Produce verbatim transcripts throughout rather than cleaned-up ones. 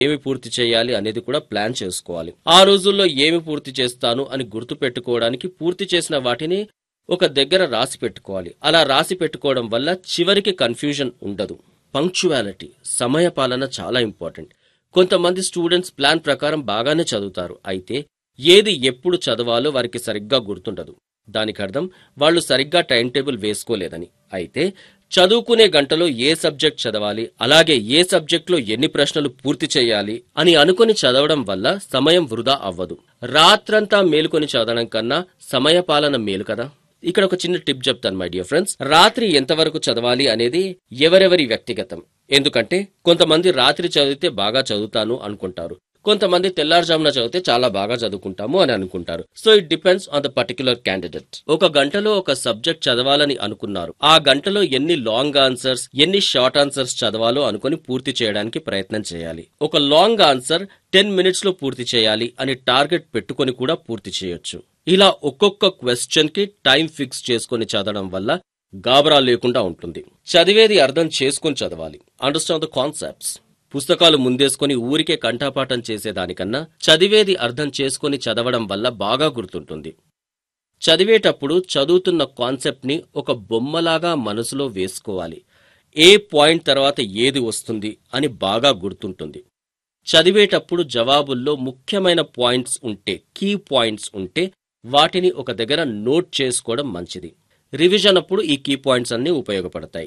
ఏమి పూర్తి చేయాలి అనేది కూడా ప్లాన్ చేసుకోవాలి. ఆ రోజుల్లో ఏమి పూర్తి చేస్తాను అని గుర్తు పెట్టుకోవడానికి పూర్తి చేసిన వాటిని ఒక దగ్గర రాసి పెట్టుకోవాలి. అలా రాసి పెట్టుకోవడం వల్ల చివరికి కన్ఫ్యూజన్ ఉండదు. పంక్చువాలిటీ, సమయపాలన చాలా ఇంపార్టెంట్. కొంతమంది స్టూడెంట్స్ ప్లాన్ ప్రకారం బాగానే చదువుతారు, అయితే ఏది ఎప్పుడు చదవాలో వారికి సరిగ్గా గుర్తుండదు. దానికి అర్థం వాళ్ళు సరిగ్గా టైం టేబుల్ వేసుకోలేదని. అయితే చదువుకునే గంటలో ఏ సబ్జెక్ట్ చదవాలి, అలాగే ఏ సబ్జెక్టులో ఎన్ని ప్రశ్నలు పూర్తి చేయాలి అని అనుకుని చదవడం వల్ల సమయం వృధా అవ్వదు. రాత్రంతా మేలుకొని చదవడం కన్నా సమయపాలన మేలు కదా. ఇక్కడ ఒక చిన్న టిప్ చెప్తాను మై డియర్ ఫ్రెండ్స్. రాత్రి ఎంతవరకు చదవాలి అనేది ఎవరెవరి వ్యక్తిగతం. ఎందుకంటే కొంతమంది రాత్రి చదివితే బాగా చదువుతాను అనుకుంటారు, కొంతమంది తెల్లారుజామున చదివితే చాలా బాగా చదువుకుంటాము అని అనుకుంటారు. So it depends on the particular candidate. ఒక గంటలో ఒక సబ్జెక్ట్ చదవాలని అనుకున్నారు, ఆ గంటలో ఎన్ని లాంగ్ ఆన్సర్స్ ఎన్ని షార్ట్ ఆన్సర్స్ చదవాలో అనుకుని పూర్తి చేయడానికి ప్రయత్నం చేయాలి. ఒక లాంగ్ ఆన్సర్ టెన్ మినిట్స్ లో పూర్తి చేయాలి అని టార్గెట్ పెట్టుకొని కూడా పూర్తి చేయొచ్చు. ఇలా ఒక్కొక్క క్వశ్చన్ కి టైం ఫిక్స్ చేసుకుని చదవడం వల్ల గాబరా లేకుండా ఉంటుంది. చదివేది అర్థం చేసుకుని చదవాలి. Understand the concepts. పుస్తకాలు ముందేసుకుని ఊరికే కంఠాపాఠం చేసేదానికన్నా చదివేది అర్థం చేసుకుని చదవడం వల్ల బాగా గుర్తుంటుంది. చదివేటప్పుడు చదువుతున్న కాన్సెప్ట్ ని ఒక బొమ్మలాగా మనసులో వేసుకోవాలి. ఏ పాయింట్ తర్వాత ఏది వస్తుంది అని బాగా గుర్తుంటుంది. చదివేటప్పుడు జవాబుల్లో ముఖ్యమైన పాయింట్స్ ఉంటే, కీ పాయింట్స్ ఉంటే వాటిని ఒక దగ్గర నోట్ చేసుకోవడం మంచిది. రివిజన్ అప్పుడు ఈ కీ పాయింట్స్ అన్ని ఉపయోగపడతాయి.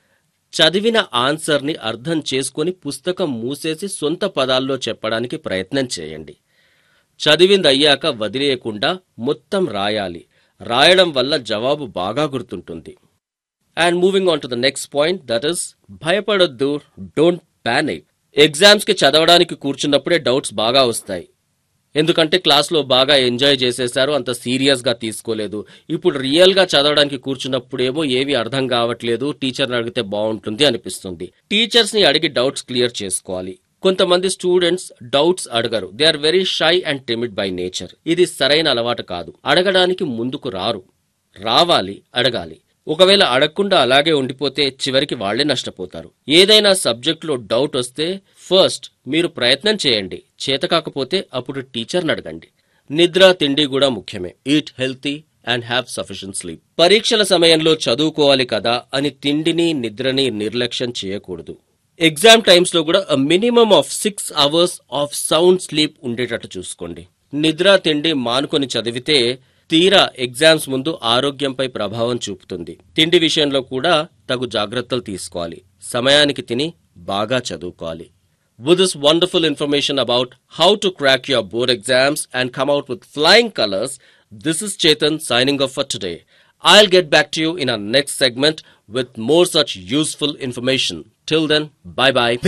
చదివిన ఆన్సర్ని అర్థం చేసుకుని పుస్తకం మూసేసి సొంత పదాల్లో చెప్పడానికి ప్రయత్నం చేయండి. చదివింది అయ్యాక వదిలేయకుండా మొత్తం రాయాలి. రాయడం వల్ల జవాబు బాగా గుర్తుంటుంది. And moving on to the next point, that is భయపడొద్దు, డోంట్ పానిక్. ఎగ్జామ్స్ కి చదవడానికి కూర్చున్నప్పుడే డౌట్స్ బాగా వస్తాయి. ఎందుకంటే క్లాస్లో బాగా ఎంజాయ్ చేసేశారు, అంత సీరియస్ గా తీసుకోలేదు. ఇప్పుడు రియల్ గా చదవడానికి కూర్చున్నప్పుడేమో ఏవి అర్థం కావట్లేదు, టీచర్ని అడిగితే బాగుంటుంది అనిపిస్తుంది. టీచర్స్ ని అడిగి డౌట్స్ క్లియర్ చేసుకోవాలి. కొంతమంది స్టూడెంట్స్ డౌట్స్ అడగరు. They are very shy and timid by nature. ఇది సరైన అలవాటు కాదు. అడగడానికి ముందుకు రారు. రావాలి, అడగాలి. ఒకవేళ అడగకుండా అలాగే ఉండిపోతే చివరికి వాళ్లే నష్టపోతారు. ఏదైనా సబ్జెక్టులో డౌట్ వస్తే ఫస్ట్ మీరు ప్రయత్నం చేయండి. చేత కాకపోతే అప్పుడు టీచర్ని అడగండి. నిద్ర, తిండి కూడా ముఖ్యమే. Eat healthy and have sufficient sleep. పరీక్షల సమయంలో చదువుకోవాలి కదా అని తిండిని నిద్రని నిర్లక్ష్యం చేయకూడదు. ఎగ్జామ్ టైమ్స్ లో కూడా minimum of six hours of sound sleep ఉండేటట్టు చూసుకోండి. నిద్ర, తిండి మానుకొని చదివితే తీరా ఎగ్జామ్స్ ముందు ఆరోగ్యంపై ప్రభావం చూపుతుంది. తిండి విషయంలో కూడా తగు జాగ్రత్తలు తీసుకోవాలి. సమయానికి తిని బాగా చదువుకోవాలి. With this wonderful information about how to crack your board exams and come out with flying colors, this is Chetan signing off for today. I'll get back to you in our next segment with more such useful information. Till then, bye-bye.